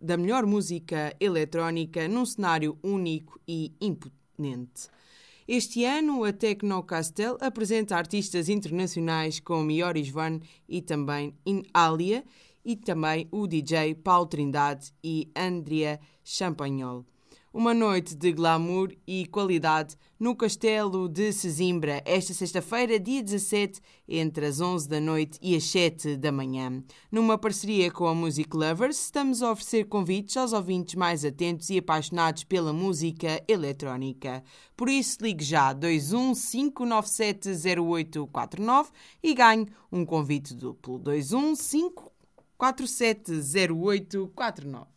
da melhor música eletrónica num cenário único e imponente. Este ano, a Tecnocastel apresenta artistas internacionais como Ioris Van e também Alia, e também o DJ Paulo Trindade e Andrea Champagnol. Uma noite de glamour e qualidade no Castelo de Sesimbra, esta sexta-feira, dia 17, entre as 11 da noite e as 7 da manhã. Numa parceria com a Music Lovers, estamos a oferecer convites aos ouvintes mais atentos e apaixonados pela música eletrónica. Por isso, ligue já 215970849 e ganhe um convite duplo. 215470849.